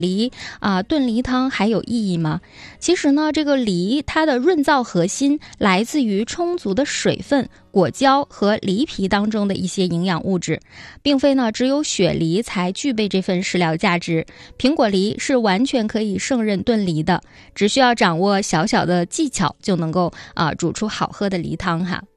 梨炖梨汤还有意义吗？其实呢，这个梨它的润燥核心来自于充足的水分、果胶和梨皮当中的一些营养物质，并非呢只有雪梨才具备这份食疗价值。苹果梨是完全可以胜任炖梨的，只需要掌握小小的技巧就能够煮出好喝的梨汤哈。